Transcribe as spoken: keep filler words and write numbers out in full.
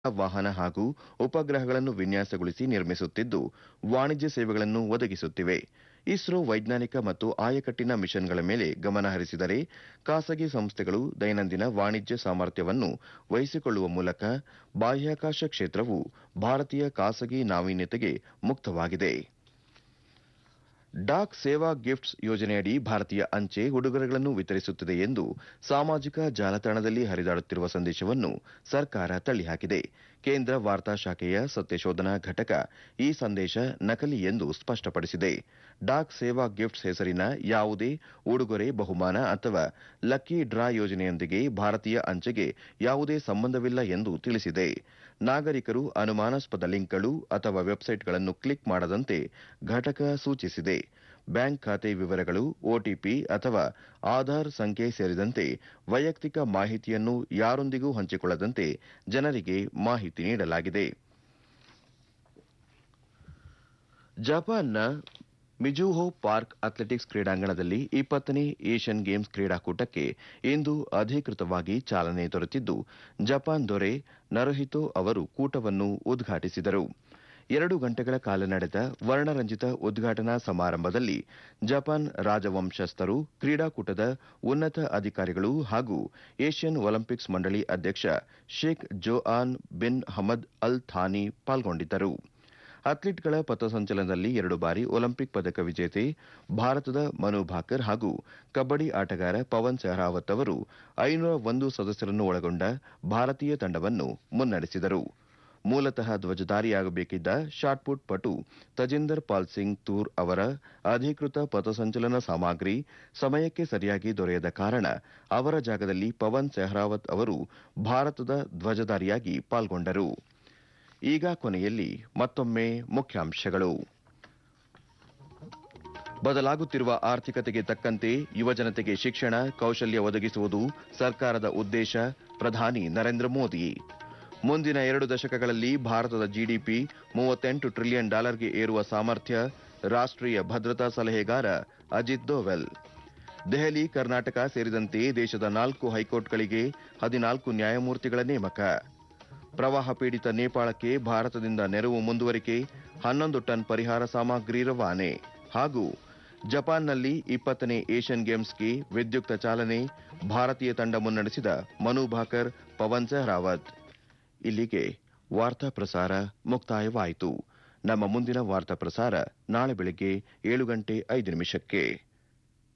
ವಾಹನ ಹಾಗೂ ಉಪಗ್ರಹಗಳನ್ನು ವಿನ್ಯಾಸಗೊಳಿಸಿ ನಿರ್ಮಿಸುತ್ತಿದ್ದು ವಾಣಿಜ್ಯ ಸೇವೆಗಳನ್ನು ಒದಗಿಸುತ್ತಿವೆ. ಇಸ್ರೋ ವೈಜ್ಞಾನಿಕ ಮತ್ತು ಆಯಕಟ್ಟಿನ ಮಿಷನ್ಗಳ ಮೇಲೆ ಗಮನ ಹರಿಸಿದರೆ, ಖಾಸಗಿ ಸಂಸ್ಥೆಗಳು ದೈನಂದಿನ ವಾಣಿಜ್ಯ ಸಾಮರ್ಥ್ಯವನ್ನು ವಹಿಸಿಕೊಳ್ಳುವ ಮೂಲಕ ಬಾಹ್ಯಾಕಾಶ ಕ್ಷೇತ್ರವು ಭಾರತೀಯ ಖಾಸಗಿ ನಾವೀನ್ಯತೆಗೆ ಮುಕ್ತವಾಗಿದೆ. ಡಾಕ್ ಸೇವಾ ಗಿಫ್ಟ್ಸ್ ಯೋಜನೆಯಡಿ ಭಾರತೀಯ ಅಂಚೆ ಉಡುಗೊರೆಗಳನ್ನು ವಿತರಿಸುತ್ತಿದೆ ಎಂದು ಸಾಮಾಜಿಕ ಜಾಲತಾಣದಲ್ಲಿ ಹರಿದಾಡುತ್ತಿರುವ ಸಂದೇಶವನ್ನು ಸರ್ಕಾರ ತಳ್ಳಿಹಾಕಿದೆ. ಕೇಂದ್ರ ವಾರ್ತಾ ಶಾಖೆಯ ಸತ್ಯಶೋಧನಾ ಘಟಕ ಈ ಸಂದೇಶ ನಕಲಿ ಎಂದು ಸ್ಪಷ್ಟಪಡಿಸಿದೆ. ಡಾಕ್ ಸೇವಾ ಗಿಫ್ಟ್ಸ್ ಹೆಸರಿನ ಯಾವುದೇ ಉಡುಗೊರೆ, ಬಹುಮಾನ ಅಥವಾ ಲಕ್ಕಿ ಡ್ರಾ ಯೋಜನೆಯೊಂದಿಗೆ ಭಾರತೀಯ ಅಂಚೆಗೆ ಯಾವುದೇ ಸಂಬಂಧವಿಲ್ಲ ಎಂದು ತಿಳಿಸಿದೆ. ನಾಗರಿಕರು ಅನುಮಾನಾಸ್ಪದ ಲಿಂಕ್ಗಳು ಅಥವಾ ವೆಬ್ಸೈಟ್ಗಳನ್ನು ಕ್ಲಿಕ್ ಮಾಡದಂತೆ ಘಟಕ ಸೂಚಿಸಿದೆ. ಬ್ಯಾಂಕ್ ಖಾತೆ ವಿವರಗಳು, ಒಟಿಪಿ ಅಥವಾ ಆಧಾರ್ ಸಂಖ್ಯೆ ಸೇರಿದಂತೆ ವೈಯಕ್ತಿಕ ಮಾಹಿತಿಯನ್ನು ಯಾರೊಂದಿಗೂ ಹಂಚಿಕೊಳ್ಳದಂತೆ ಜನರಿಗೆ ಮಾಹಿತಿ ನೀಡಲಾಗಿದೆ. ಜಪಾನ್ನ ಮಿಜುಹೋ ಪಾರ್ಕ್ ಅಥ್ಲೆಟಿಕ್ಸ್ ಕ್ರೀಡಾಂಗಣದಲ್ಲಿ ಇಪ್ಪತ್ತನೇ ಏಷ್ಯನ್ ಗೇಮ್ಸ್ ಕ್ರೀಡಾಕೂಟಕ್ಕೆ ಇಂದು ಅಧಿಕೃತವಾಗಿ ಚಾಲನೆ ದೊರೆತಿದ್ದು, ಜಪಾನ್ ದೊರೆ ನರುಹಿತೋ ಅವರು ಕೂಟವನ್ನು ಉದ್ಘಾಟಿಸಿದರು. ಎರಡು ಗಂಟೆಗಳ ಕಾಲ ನಡೆದ ವರ್ಣರಂಜಿತ ಉದ್ಘಾಟನಾ ಸಮಾರಂಭದಲ್ಲಿ ಜಪಾನ್ ರಾಜವಂಶಸ್ಥರು, ಕ್ರೀಡಾಕೂಟದ ಉನ್ನತ ಅಧಿಕಾರಿಗಳು ಹಾಗೂ ಏಷ್ಯನ್ ಒಲಿಂಪಿಕ್ಸ್ ಮಂಡಳಿ ಅಧ್ಯಕ್ಷ Sheikh ಜೋಆನ್ bin Hamad Al Thani ಪಾಲ್ಗೊಂಡಿದ್ದರು. ಅಥ್ಲೀಟ್ಗಳ ಪಥಸಂಚಲನದಲ್ಲಿ ಎರಡು ಬಾರಿ ಒಲಿಂಪಿಕ್ ಪದಕ ವಿಜೇತೆ ಭಾರತದ ಮನು ಭಾಕರ್ ಹಾಗೂ ಕಬ್ಬಡಿ ಆಟಗಾರ ಪವನ್ ಸೆಹ್ರಾವತ್ ಅವರು ಐನೂರ ಒಂದು ಸದಸ್ಯರನ್ನು ಒಳಗೊಂಡ ಭಾರತೀಯ ತಂಡವನ್ನು ಮುನ್ನಡೆಸಿದರು. ಮೂಲತಃ ಧ್ವಜಧಾರಿಯಾಗಬೇಕಿದ್ದ ಶಾಟ್ಪುಟ್ ಪಟು ತಜಿಂದರ್ ಪಾಲ್ ಸಿಂಗ್ ತೂರ್ ಅವರ ಅಧಿಕೃತ ಪಥಸಂಚಲನ ಸಾಮಗ್ರಿ ಸಮಯಕ್ಕೆ ಸರಿಯಾಗಿ ದೊರೆಯದ ಕಾರಣ ಅವರ ಜಾಗದಲ್ಲಿ ಪವನ್ ಸೆಹ್ರಾವತ್ ಅವರು ಭಾರತದ ಧ್ವಜಧಾರಿಯಾಗಿ ಪಾಲ್ಗೊಂಡರು. ಈಗ ಕೊನೆಯಲ್ಲಿ ಮತ್ತೊಮ್ಮೆ ಮುಖ್ಯಾಂಶಗಳು. ಬದಲಾಗುತ್ತಿರುವ ಆರ್ಥಿಕತೆಗೆ ತಕ್ಕಂತೆ ಯುವಜನತೆಗೆ ಶಿಕ್ಷಣ, ಕೌಶಲ್ಯ ಒದಗಿಸುವುದು ಸರ್ಕಾರದ ಉದ್ದೇಶ, ಪ್ರಧಾನಿ ನರೇಂದ್ರ ಮೋದಿ. ಮುಂದಿನ ಎರಡು ದಶಕಗಳಲ್ಲಿ ಭಾರತದ ಜಿಡಿಪಿ ಮೂವತ್ತೆಂಟು ಟ್ರಿಲಿಯನ್ ಡಾಲರ್ಗೆ ಏರುವ ಸಾಮರ್ಥ್ಯ, ರಾಷ್ಟ್ರೀಯ ಭದ್ರತಾ ಸಲಹೆಗಾರ ಅಜಿತ್ ದೋವಲ್. ದೆಹಲಿ, ಕರ್ನಾಟಕ ಸೇರಿದಂತೆ ದೇಶದ ನಾಲ್ಕು ಹೈಕೋರ್ಟ್ಗಳಿಗೆ ಹದಿನಾಲ್ಕು ನ್ಯಾಯಮೂರ್ತಿಗಳ ನೇಮಕ. ಪ್ರವಾಹ ಪೀಡಿತ ನೇಪಾಳಕ್ಕೆ ಭಾರತದಿಂದ ನೆರವು ಮುಂದುವರಿಕೆ, ಹನ್ನೊಂದು ಟನ್ ಪರಿಹಾರ ಸಾಮಗ್ರಿ ರವಾನೆ. ಹಾಗೂ ಜಪಾನ್ನಲ್ಲಿ ಇಪ್ಪತ್ತನೇ ಏಷ್ಯನ್ ಗೇಮ್ಸ್ಗೆ ವಿದ್ಯುಕ್ತ ಚಾಲನೆ, ಭಾರತೀಯ ತಂಡ ಮುನ್ನಡೆಸಿದ ಮನು ಭಾಕರ್, ಪವನ್ ಸೆಹ್ರಾವತ್. ಇಲ್ಲಿಗೆ ವಾರ್ತಾ ಪ್ರಸಾರ ಮುಕ್ತಾಯವಾಯಿತು. ನಮ್ಮ ಮುಂದಿನ ವಾರ್ತಾ ಪ್ರಸಾರ ನಾಳೆ ಬೆಳಗ್ಗೆ ಏಳು ಗಂಟೆ ಐದು ನಿಮಿಷಕ್ಕೆ.